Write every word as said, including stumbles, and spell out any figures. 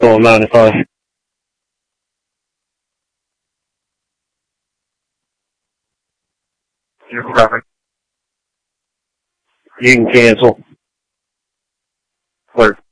Oh, ninety-five. You're copy. You can cancel. Clear.